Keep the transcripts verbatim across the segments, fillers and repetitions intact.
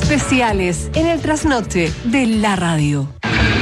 Especiales en el trasnoche de la radio.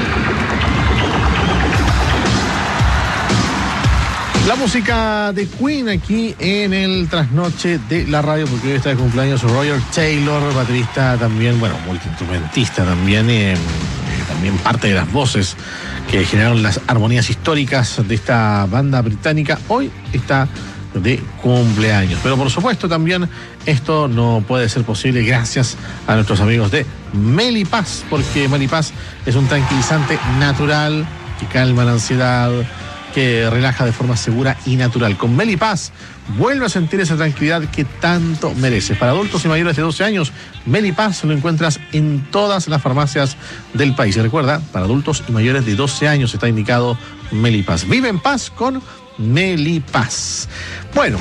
La música de Queen aquí en el trasnoche de la radio, porque hoy está de cumpleaños Roger Taylor, baterista también, bueno, multiinstrumentista también, eh, eh, también parte de las voces que generaron las armonías históricas de esta banda británica. Hoy está de cumpleaños, pero por supuesto también esto no puede ser posible gracias a nuestros amigos de Melipaz, porque Melipaz es un tranquilizante natural que calma la ansiedad, que relaja de forma segura y natural. Con Melipaz vuelve a sentir esa tranquilidad que tanto mereces. Para adultos y mayores de doce años, Melipaz lo encuentras en todas las farmacias del país. Y recuerda, para adultos y mayores de doce años está indicado Melipaz. Vive en paz con Melipaz. Bueno,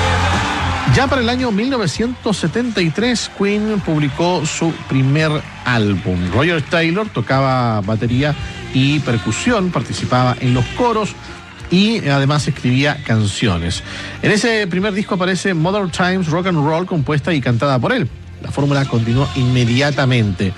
ya para el año mil novecientos setenta y tres, Queen publicó su primer álbum. Roger Taylor tocaba batería y percusión, participaba en los coros y además escribía canciones. En ese primer disco aparece Modern Times Rock and Roll, compuesta y cantada por él. La fórmula continuó inmediatamente.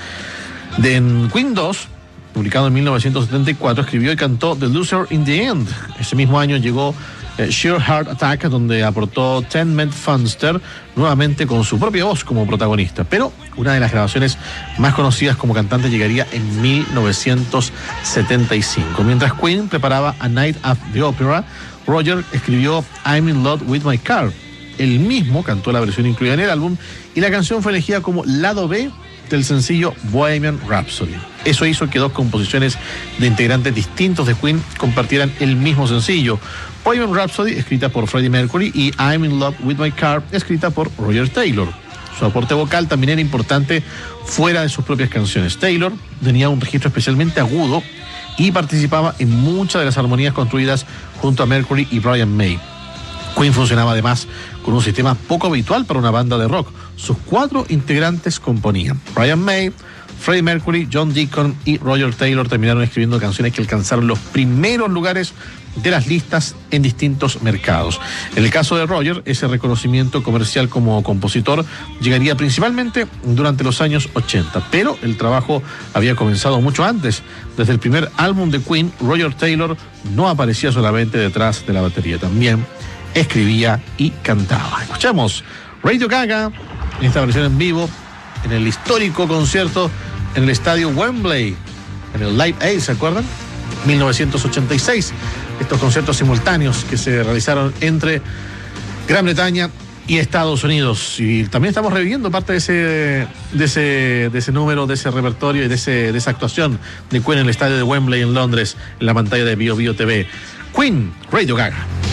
De en Queen dos, publicado en mil novecientos setenta y cuatro, escribió y cantó The Loser in the End. Ese mismo año llegó eh, Sheer Heart Attack, donde aportó Ten Men Funster, nuevamente con su propia voz como protagonista. Pero una de las grabaciones más conocidas como cantante llegaría en mil novecientos setenta y cinco. Mientras Queen preparaba A Night at the Opera, Roger escribió I'm in Love with My Car. Él mismo cantó la versión incluida en el álbum y la canción fue elegida como lado B del sencillo Bohemian Rhapsody. Eso hizo que dos composiciones de integrantes distintos de Queen compartieran el mismo sencillo. Bohemian Rhapsody, escrita por Freddie Mercury, y I'm in Love with My Car, escrita por Roger Taylor. Su aporte vocal también era importante fuera de sus propias canciones. Taylor tenía un registro especialmente agudo y participaba en muchas de las armonías construidas junto a Mercury y Brian May. Queen funcionaba además con un sistema poco habitual para una banda de rock. Sus cuatro integrantes componían. Brian May, Freddie Mercury, John Deacon y Roger Taylor terminaron escribiendo canciones que alcanzaron los primeros lugares de las listas en distintos mercados. En el caso de Roger, ese reconocimiento comercial como compositor llegaría principalmente durante los años ochenta, pero el trabajo había comenzado mucho antes. Desde el primer álbum de Queen, Roger Taylor no aparecía solamente detrás de la batería, también escribía y cantaba. Escuchemos Radio Gaga en esta versión en vivo en el histórico concierto en el estadio Wembley, en el Live Aid, ¿se acuerdan? mil novecientos ochenta y seis, estos conciertos simultáneos que se realizaron entre Gran Bretaña y Estados Unidos. Y también estamos reviviendo parte de ese, de ese, de ese número, de ese repertorio y de, ese, de esa actuación de Queen en el estadio de Wembley en Londres, en la pantalla de Bio Bio T V. Queen, Radio Gaga.